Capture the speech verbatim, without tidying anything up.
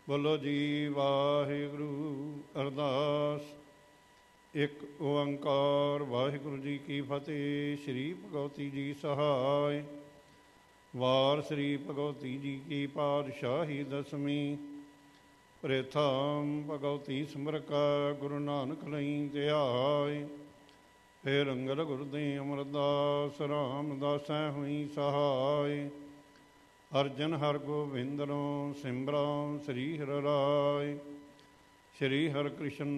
ਬੋਲੋ ਜੀ ਵਾਹਿਗੁਰੂ। ਅਰਦਾਸ। ਇੱਕ ਓੰਕਾਰ ਵਾਹਿਗੁਰੂ ਜੀ ਕੀ ਫਤਿਹ। ਸ਼੍ਰੀ ਭਗਵਤੀ ਜੀ ਸਹਾਇ। ਵਾਰ ਸ੍ਰੀ ਭਗਵਤੀ ਜੀ ਕੀ ਪਾਤਸ਼ਾਹੀ ਦਸਵੀਂ। ਪ੍ਰਥਮ ਭਗਵਤੀ ਸਿਮਰਕਾ ਗੁਰੂ ਨਾਨਕ ਲਈ ਧਿਆਇ। ਫਿਰ ਅੰਗਦ ਗੁਰਦੇ ਅਮਰਦਾਸ ਰਾਮਦਾਸੈ ਹੋਈ ਸਹਾਇ। ਅਰਜਨ ਹਰਗੋਬਿੰਦ ਨੂੰ ਸਿਮਰਾਂ ਸ੍ਰੀ ਹਰਿ ਰਾਇ। ਸ਼੍ਰੀ ਹਰਿ ਕ੍ਰਿਸ਼ਨ